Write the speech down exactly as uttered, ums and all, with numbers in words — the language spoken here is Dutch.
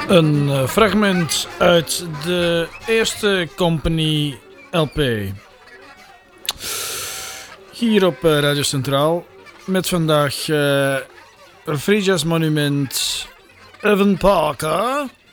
Een uh, fragment uit de eerste Company L P. Hier op uh, Radio Centraal. Met vandaag uh, Free Jazz Monument Evan Parker.